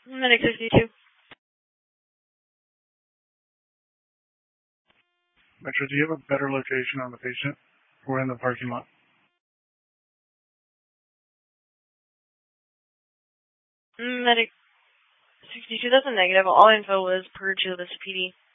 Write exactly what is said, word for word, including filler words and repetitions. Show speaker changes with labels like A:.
A: Medic sixty-two.
B: Metro, do you have a better location on the patient? We're in the parking lot.
A: Medic sixty-two, that's a negative. All info was purge of this P D.